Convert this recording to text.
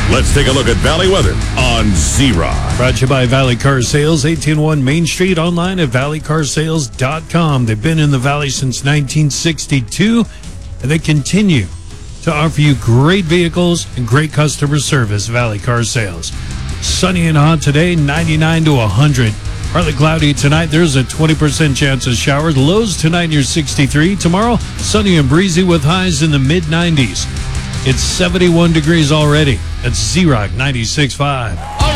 Let's take a look at Valley weather on Z-Rock. Brought to you by Valley Car Sales, 1801 Main Street, online at valleycarsales.com. They've been in the Valley since 1962, and they continue to offer you great vehicles and great customer service. Valley Car Sales. Sunny and hot today, 99 to 100. Partly cloudy tonight. There's a 20% chance of showers. Lows tonight near 63. Tomorrow, sunny and breezy with highs in the mid-90s. It's 71 degrees already. That's Z-Rock 96.5.